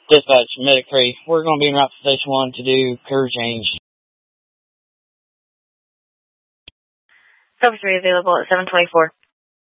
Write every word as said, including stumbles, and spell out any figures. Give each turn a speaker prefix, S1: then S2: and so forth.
S1: Dispatch, Medic three. We're going to be en route to Station one to do crew change.
S2: Cover three available at seven twenty-four.